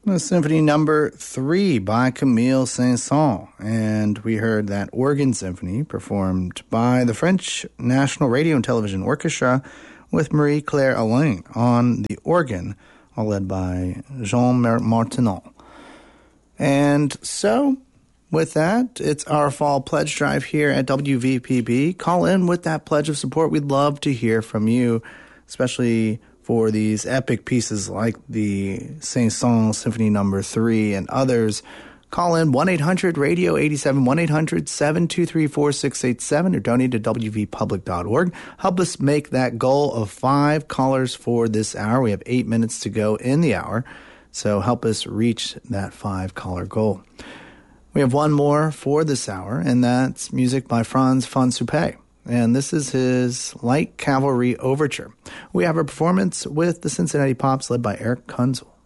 Symphony number 3 by Camille Saint-Saëns. And we heard that organ symphony performed by the French National Radio and Television Orchestra with Marie-Claire Alain on the organ, all led by Jean Martineau. And so, with that, it's our fall pledge drive here at WVPB. Call in with that pledge of support. We'd love to hear from you, especially for these epic pieces like the Saint-Saëns Symphony number 3 and others. Call in 1-800-RADIO-87, 1-800-723-4687, or donate to wvpublic.org. Help us make that goal of 5 callers for this hour. We have 8 minutes to go in the hour, so help us reach that 5-caller goal. We have one more for this hour, and that's music by Frans van Suppé. And this is his Light Cavalry Overture. We have a performance with the Cincinnati Pops led by Eric Kunzel.